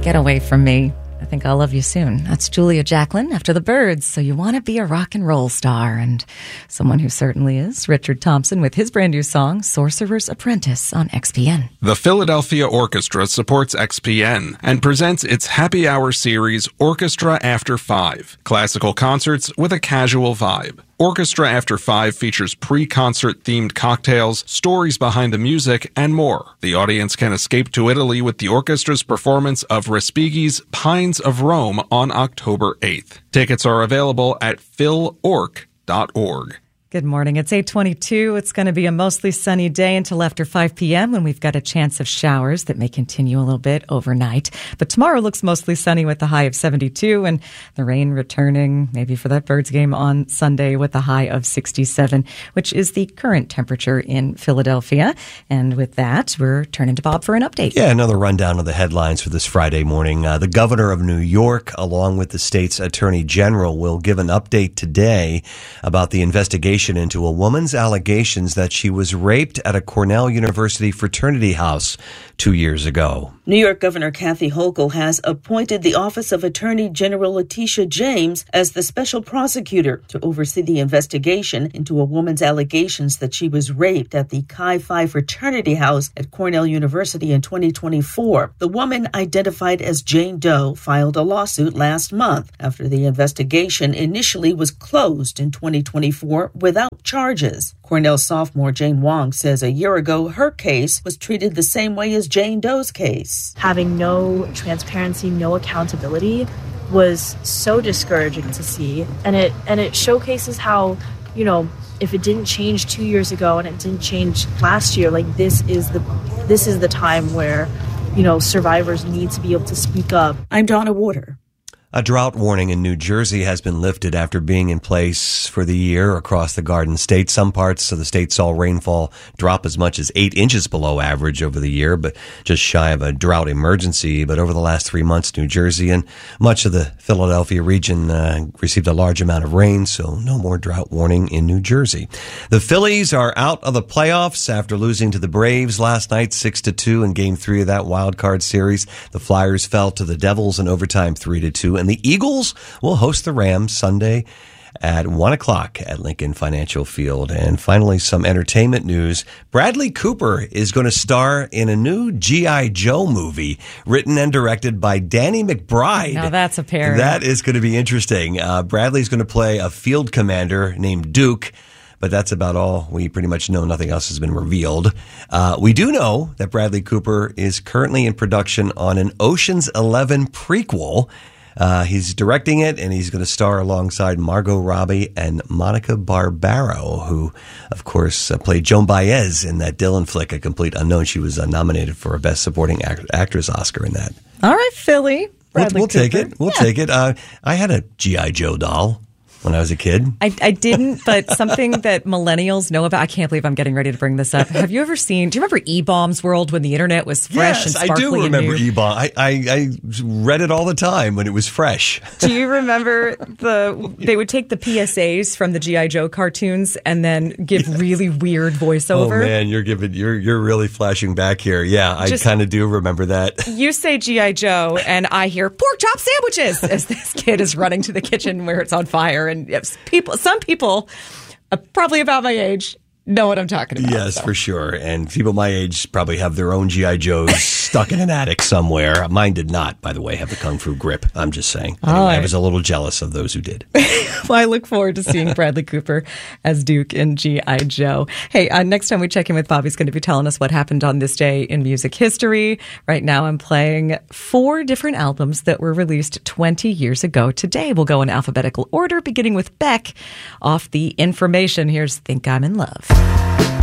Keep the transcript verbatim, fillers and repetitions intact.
Get away from me. I think I'll love you soon. That's Julia Jacklin after the Byrds. So you want to be a rock and roll star, and someone who certainly is. Richard Thompson with his brand new song, Sorcerer's Apprentice, on X P N. The Philadelphia Orchestra supports X P N and presents its happy hour series, Orchestra After Five, classical concerts with a casual vibe. Orchestra After Five features pre-concert themed cocktails, stories behind the music, and more. The audience can escape to Italy with the orchestra's performance of Respighi's Pines of Rome on October eighth. Tickets are available at phil orc dot org. Good morning. It's eight twenty-two. It's going to be a mostly sunny day until after five p.m. when we've got a chance of showers that may continue a little bit overnight. But tomorrow looks mostly sunny with a high of seventy-two, and the rain returning maybe for that Birds game on Sunday with a high of sixty-seven, which is the current temperature in Philadelphia. And with that, we're turning to Bob for an update. Yeah, another rundown of the headlines for this Friday morning. Uh, the governor of New York, along with the state's attorney general, will give an update today about the investigation into a woman's allegations that she was raped at a Cornell University fraternity house two years ago. New York Governor Kathy Hochul has appointed the Office of Attorney General Letitia James as the special prosecutor to oversee the investigation into a woman's allegations that she was raped at the Chi Phi fraternity house at Cornell University in twenty twenty-four. The woman, identified as Jane Doe, filed a lawsuit last month after the investigation initially was closed in twenty twenty-four without charges. Cornell sophomore Jane Wong says a year ago her case was treated the same way as Jane Doe's case. Having no transparency, no accountability was so discouraging to see. And it and it showcases how, you know, if it didn't change two years ago and it didn't change last year, like this is the this is the time where, you know, survivors need to be able to speak up. I'm Donna Water. A drought warning in New Jersey has been lifted after being in place for the year across the Garden State. Some parts of the state saw rainfall drop as much as eight inches below average over the year, but just shy of a drought emergency. But over the last three months, New Jersey and much of the Philadelphia region uh, received a large amount of rain, so no more drought warning in New Jersey. The Phillies are out of the playoffs after losing to the Braves last night, six to two in Game Three of that wild card series. The Flyers fell to the Devils in overtime, three to two. And the Eagles will host the Rams Sunday at one o'clock at Lincoln Financial Field. And finally, some entertainment news. Bradley Cooper is going to star in a new G I. Joe movie written and directed by Danny McBride. Now that's a pair. That is going to be interesting. Uh, Bradley's going to play a field commander named Duke. But that's about all we pretty much know. Nothing else has been revealed. Uh, we do know that Bradley Cooper is currently in production on an Ocean's Eleven prequel. Uh, he's directing it, and he's going to star alongside Margot Robbie and Monica Barbaro, who, of course, uh, played Joan Baez in that Dylan flick, A Complete Unknown. She was uh, nominated for a Best Supporting Act- Actress Oscar in that. All right, Philly. We'll, we'll take it. We'll yeah. take it. Uh, I had a G I. Joe doll when I was a kid. I, I didn't, but something that millennials know about, I can't believe I'm getting ready to bring this up. Have you ever seen, do you remember E-Bombs World when the internet was fresh yes, and sparkly? I do remember and new? E-Bomb. I, I, I read it all the time when it was fresh. Do you remember the, they would take the P S As from the G I. Joe cartoons and then give yes. really weird voiceover? Oh man, you're giving, you're, you're really flashing back here. Yeah, I kind of do remember that. You say G I. Joe and I hear pork chop sandwiches as this kid is running to the kitchen where it's on fire, and people, some people, uh, probably about my age, know what I'm talking about. Yes, so. for sure. And people my age probably have their own G I. Joes stuck in an attic somewhere. Mine did not, by the way, have the Kung Fu grip. I'm just saying. Anyway, right. I was a little jealous of those who did. Well, I look forward to seeing Bradley Cooper as Duke in G I. Joe. Hey, uh, next time we check in with Bob, he's going to be telling us what happened on this day in music history. Right now, I'm playing four different albums that were released twenty years ago today. We'll go in alphabetical order, beginning with Beck off the Information. Here's Think I'm in Love.